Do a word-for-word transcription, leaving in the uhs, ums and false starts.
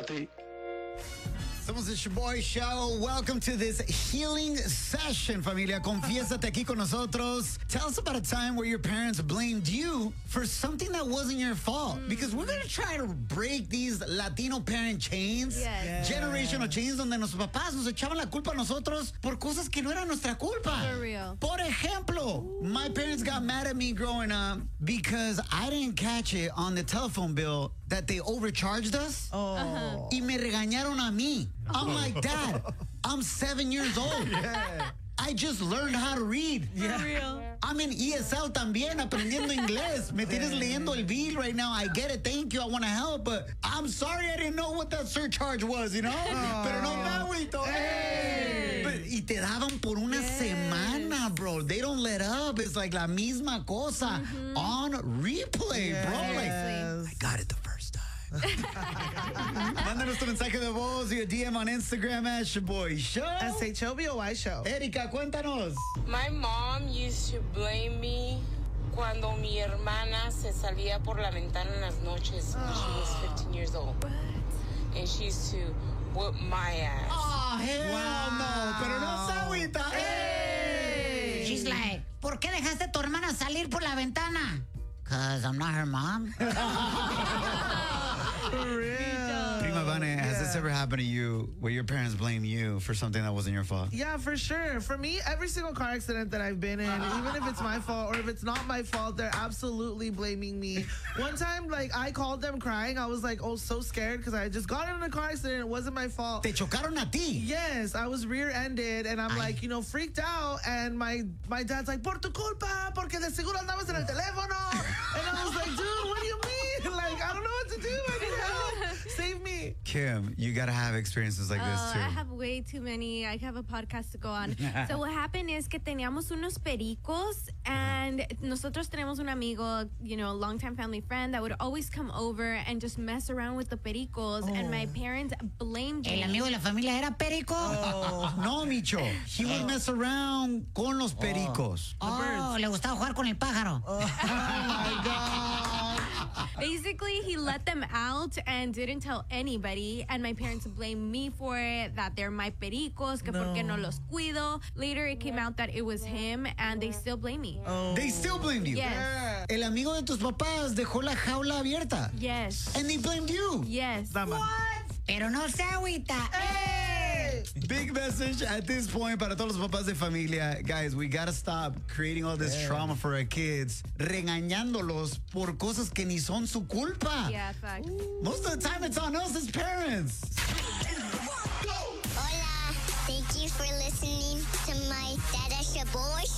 ti. Somos the Shaboy Show. Welcome to this healing session, familia. Confiésate aquí con nosotros. Tell us about a time where your parents blamed you for something that wasn't your fault. Mm. Because we're going to try to break these Latino parent chains, yes. generational chains, donde nuestros papás nos echaban la culpa a nosotros por cosas que no eran nuestra culpa. For real. Por ejemplo, Ooh. my parents got mad at me growing up because I didn't catch it on the telephone bill that they overcharged us. Oh. Uh-huh. Y me regañaron a mí. I'm like, Dad, I'm seven years old. Yeah. I just learned how to read. For yeah. real. I'm in E S L también, aprendiendo inglés. Me tienes leyendo el bill right now. I get it. Thank you. I want to help. But I'm sorry I didn't know what that surcharge was, you know? Oh. Pero no me agüito. Hey. But, y te daban por una yes. semana, bro. They don't let up. It's like la misma cosa mm-hmm. on replay, yes. bro. Like, I got it the first time. Mándanos tu mensaje de voz y a D M on Instagram at Shaboy Show. S H O B O Y Show. Erika, cuéntanos. My mom used to blame me cuando mi hermana se salía por la ventana en las noches when she was fifteen years old. What? And she used to whoop my ass. Oh, hell wow. no. Pero no se agüita. Hey. She's like, ¿por qué dejaste a tu hermana salir por la ventana? Because I'm not her mom. For real. Prima Vane, has yeah. this ever happened to you where your parents blame you for something that wasn't your fault? Yeah, for sure. For me, every single car accident that I've been in, even if it's my fault or if it's not my fault, they're absolutely blaming me. One time, like, I called them crying. I was like, oh, so scared because I just got in a car accident. It wasn't my fault. Te chocaron a ti. Yes, I was rear-ended and I'm Ay. like, you know, freaked out. And my, my dad's like, por tu culpa, porque de seguro andabas en el teléfono. And I was like, dude, what do you mean? Like, I don't know what to do. I need help. Save me. Kim, you got to have experiences like oh, this too. I have way too many. I have a podcast to go on. So what happened is que teníamos unos pericos and nosotros tenemos un amigo, you know, a longtime family friend that would always come over and just mess around with the pericos. Oh. And my parents blamed me. ¿El amigo de la familia era perico? Oh. No, Micho. He would mess around con los pericos. Oh, oh le gustaba jugar con el pájaro. Oh, my God. Basically, he let them out and didn't tell anybody. And my parents blamed me for it, that they're my pericos, que no. porque no los cuido. Later, it came out that it was him, and they still blame me. Oh. They still blamed you? Yes. El amigo de tus papás dejó la jaula abierta. Yes. And they blamed you. Yes. What? Pero no se agüita. Hey! Big message at this point para todos los papás de familia. Guys, we gotta stop creating all this yeah. trauma for our kids, regañándolos por cosas que ni son su culpa. Yeah, facts. Most of the time, it's on us as parents. Hola, thank you for listening to my Dada Shaboy